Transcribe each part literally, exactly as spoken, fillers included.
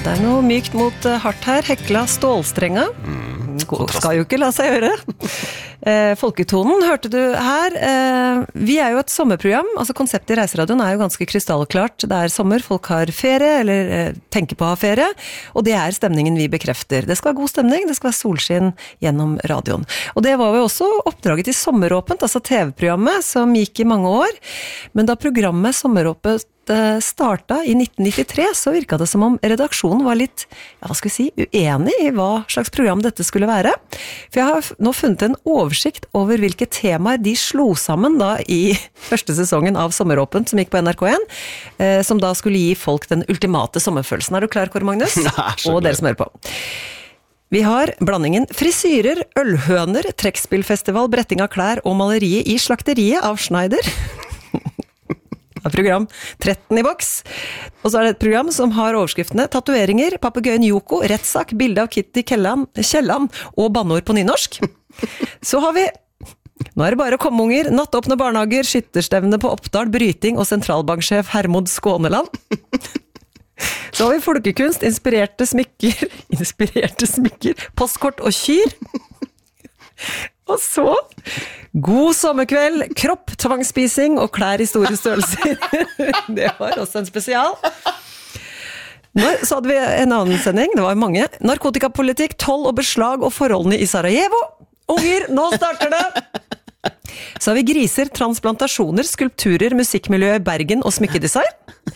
Det er noe mykt mot hardt her, hekla stålstrenga. Mm, skal jo ikke la seg gjøre. Eh, folketonen hørte du her. Eh, vi er jo et sommerprogram, altså konseptet i Reiseradioen er jo ganske krystallklart. Det er sommer, folk har ferie, eller eh, tenker på å ha ferie, og det er stemningen vi bekrefter. Det skal være god stemning, det skal være solskinn gjennom radioen. Og det var jo også oppdraget til Sommeråpent, altså T V-programmet som gikk i mange år. Men da programmet Sommeråpent starta i nitten nittitre, så virket det som om redaksjonen var litt, ja, hva skal vi si, uenig i hva slags program dette skulle være. For jeg har nå funnet en oversikt over hvilke temaer de slo sammen da i første sesongen av Sommeråpent, som gikk på N R K en, eh, som da skulle gi folk den ultimate sommerfølelsen. Er du klar, Kåre Magnus? Nei, og dere som hører på. Vi har blandingen frisyrer, ølhøner, trekkspillfestival, bretting av klær og maleriet i slakteriet av Schneider. Program tretten i boks. Og så er det et program som har overskriftene Tatueringer, papegøyen Yoko, rettssak, bilde av Kitty Kellan, Kjellan og banneord på nynorsk. Så har vi Nå er det bare kommunger, nattåpne barnehager, skytterstevne på Oppdal, bryting og sentralbanksjef Hermod Skåneland. Så har vi folkekunst, inspirerte smykker, inspirerte smykker, postkort og kyr. Og så god sommerkveld, kropp, tvangsspising og klær i store størrelser. Det var også en spesial. Nå, så hadde vi en annen sending, det var mange. Narkotikapolitikk, toll og beslag og forholdene i Sarajevo. Unger, nå starter det! Så har vi griser, transplantasjoner, skulpturer, musikkmiljø i Bergen og smykkedesign.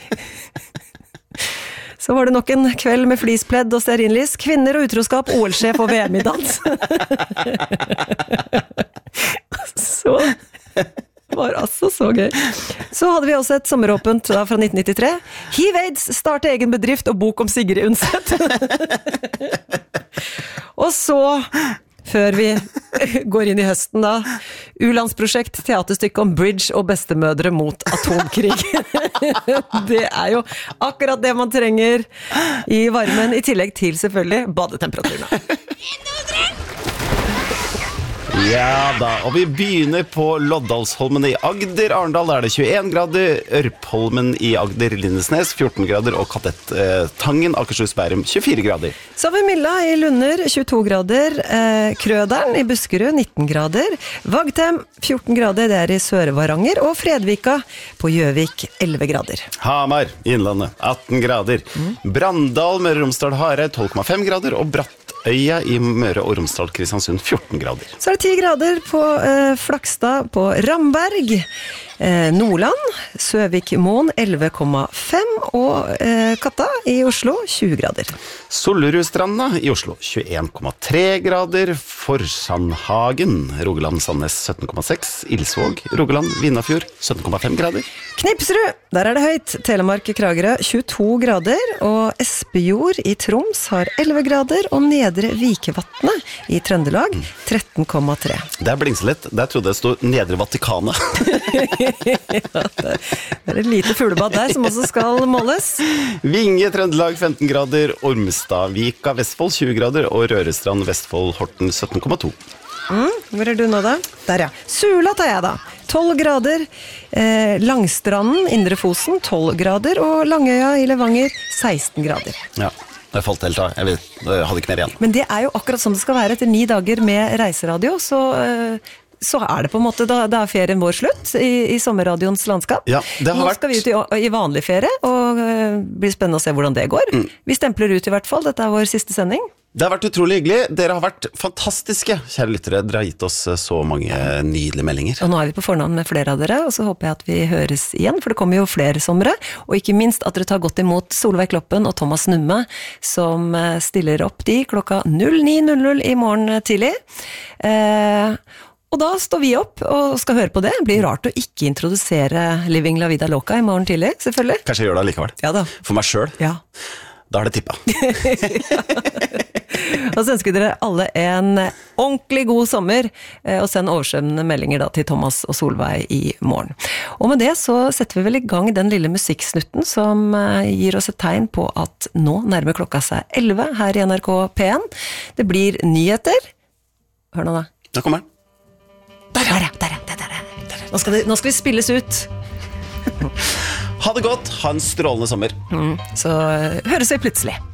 Så var det nok en kveld med flispledd og stearinlys, kvinner og utroskap, O L-sjef og V M i dans. Så var altså så gøy. Så hadde vi også et sommeråpent da, fra nitten nittitre. Hiv-Aids, starte egen bedrift og bok om Sigrid Undset. Og så, før vi går inn i høsten da, U-landsprosjekt, teaterstykke om bridge og bestemødre mot atomkrig. Det er jo akkurat det man trenger i varmen, i tillegg til selvfølgelig badetemperaturen. Ja da, og vi begynner på Loddalsholmen i Agder. Arendal er det tjueen grader, Ørpholmen i Agder, Lindesnes fjorten grader, og Kadettangen, Akershus, Bærum tjuefire grader. Så har vi Milla i Lunder, tjueto grader, eh, Krøderen i Buskerud, nitten grader, Vagtem, fjorten grader, det er i Sør-Varanger, og Fredvika på Gjøvik, elleve grader. Hamar, Innlandet, atten grader. Mm. Brandal, Møre og Romsdal, Hareid, tolv komma fem grader, og Brattøya i Møre og Romsdal, Kristiansund, fjorten grader. Så er det ti grader på eh, Flakstad på Ramberg, eh, Nordland, Søvikmoen elleve komma fem og eh, Katta i Oslo tjue grader. Solrudstranda i Oslo tjueen komma tre grader, Forsandhagen, Rogaland, Sandnes sytten komma seks, Ilsvåg, Rogaland, Vindafjord sytten komma fem grader. Knipsrud, der er det høyt, Telemark i Kragerø tjueto grader, og Espejord i Troms har elleve grader, og Nedre Vikevatne i Trøndelag tretten komma tre. Det er blingselett, der trodde jeg stod Nedre Vatikanet. Ja, det er et lite fuglebad der som også skal måles. Vinge, Trøndelag femten grader, Ormstadvika, Vestfold tjue grader, og Rørestrand, Vestfold, Horten sytten komma to. Mm, hvor er du nå da? Der ja. Sula tar jeg da. tolv grader, eh, Langstranden, Indre Fosen tolv grader, og Langøya i Levanger seksten grader. Ja. Jeg falt helt av, jeg, vet, jeg hadde ikke mer igjen. Men det er jo akkurat som det skal være etter ni dager med reiseradio, så, så er det på en måte, da, da er ferien vår slutt i, i sommerradioens landskap. Ja, det har Nå vært... skal vi ut i, i vanlig ferie, og det blir spennende å se hvordan det går. Mm. Vi stempler ut i hvert fall, dette er vår siste sending. Det har vært utrolig hyggelig. Dere har vært fantastiske, kjære lyttere. Dere har gitt oss så mange nydelige meldinger. Og nå er vi på fornavn med flere av dere, og så håper jeg at vi høres igjen, for det kommer jo flere somre. Og ikke minst at dere tar godt imot Solveig Kloppen og Thomas Numme, som stiller opp de klokka null ni null null i morgen tidlig. Eh, og da står vi opp og skal høre på det. Det blir rart å ikke introdusere Living La Vida Loca i morgen tidlig, selvfølgelig. Kanskje jeg gjør det likevel. Ja da. For meg selv. Ja. Da har det tippet. Og så ønsker dere alle en ordentlig god sommer, og send oversvømmende meldinger da til Thomas og Solveig i morgen. Og med det så setter vi vel i gang den lille musikksnutten som gir oss et tegn på at nå nærmer klokka seg elleve her i N R K P en. Det blir nyheter. Hør nå da. Da kommer den. Der, der, der, der, der, der. Nå, skal det, nå skal vi spilles ut. Ha det godt, ha en strålende sommer. Mm, så høres vi plutselig.